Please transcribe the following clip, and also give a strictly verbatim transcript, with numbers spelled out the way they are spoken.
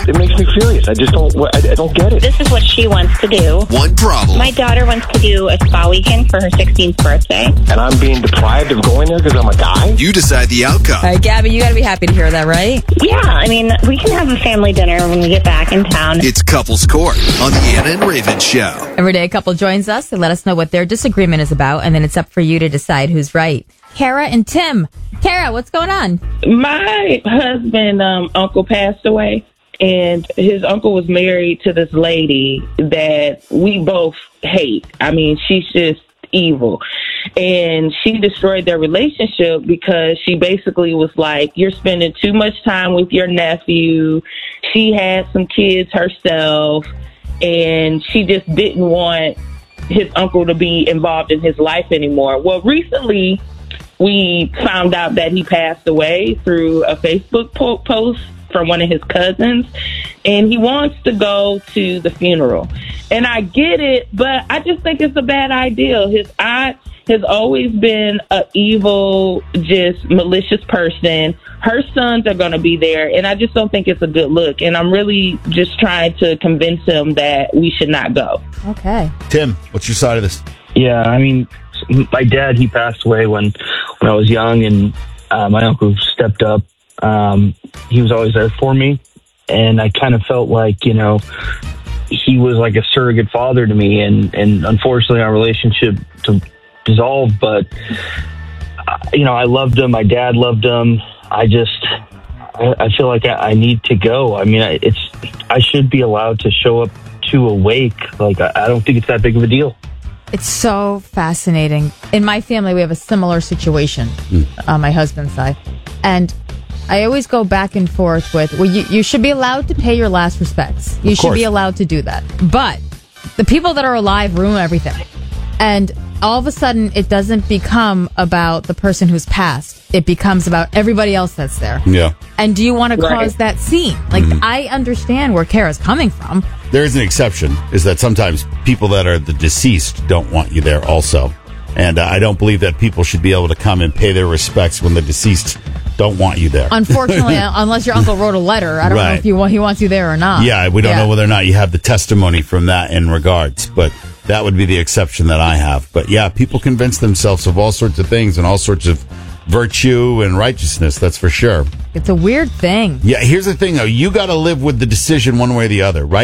It makes me furious. I just don't, I, I don't get it. This is what she wants to do. One problem. My daughter wants to do a spa weekend for her sixteenth birthday. And I'm being deprived of going there because I'm a guy? You decide the outcome. All right, Gabby, you got to be happy to hear that, right? Yeah, I mean, we can have a family dinner when we get back in town. It's Couples Court on the Anna and Raven Show. Every day a couple joins us to let us know what their disagreement is about, and then it's up for you to decide who's right. Kara and Tim. Kara, what's going on? My husband, um, uncle passed away, and his uncle was married to this lady that we both hate. I mean, she's just evil. And she destroyed their relationship because she basically was like, you're spending too much time with your nephew. She had some kids herself, and she just didn't want his uncle to be involved in his life anymore. Well, recently, we found out that he passed away through a Facebook po- post from one of his cousins, and he wants to go to the funeral. And I get it, but I just think it's a bad idea. His aunt has always been an evil, just malicious person. Her sons are going to be there, and I just don't think it's a good look. And I'm really just trying to convince him that we should not go. Okay. Tim, what's your side of this? Yeah, I mean, my dad, he passed away when, when I was young, and uh, my uncle stepped up. Um, he was always there for me, and I kind of felt like, you know, he was like a surrogate father to me, and, and unfortunately our relationship to dissolve, but uh, you know, I loved him. My dad loved him. I just, I, I feel like I, I need to go. I mean, I, it's, I should be allowed to show up to a wake. Like, I, I don't think it's that big of a deal. It's so fascinating. In my family, we have a similar situation mm. on my husband's side. And I always go back and forth with, well, you, you should be allowed to pay your last respects. You of should course. be allowed to do that. But the people that are alive ruin everything. And all of a sudden, it doesn't become about the person who's passed. It becomes about everybody else that's there. Yeah. And do you want to Right. cause that scene? Like, mm-hmm. I understand where Kara's coming from. There is an exception, is that sometimes people that are the deceased don't want you there also. And uh, I don't believe that people should be able to come and pay their respects when the deceased don't want you there. Unfortunately, unless your uncle wrote a letter, I don't Right. know if you want, he wants you there or not. Yeah, we don't Yeah. know whether or not you have the testimony from that in regards, but that would be the exception that I have. But yeah, people convince themselves of all sorts of things and all sorts of virtue and righteousness, that's for sure. It's a weird thing. Yeah, here's the thing, though. You got to live with the decision one way or the other, right?